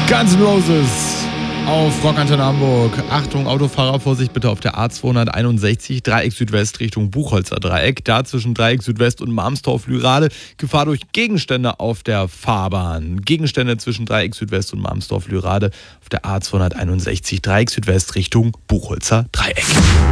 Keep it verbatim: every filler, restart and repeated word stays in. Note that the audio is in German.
Guns N' Roses auf Rockantenne Hamburg. Achtung, Autofahrer, Vorsicht bitte auf der A zweihunderteinundsechzig, Dreieck Südwest Richtung Buchholzer Dreieck. Da zwischen Dreieck Südwest und Malmstorf-Lürade Gefahr durch Gegenstände auf der Fahrbahn. Gegenstände zwischen Dreieck Südwest und Malmstorf-Lürade auf der A zweihunderteinundsechzig, Dreieck Südwest Richtung Buchholzer Dreieck.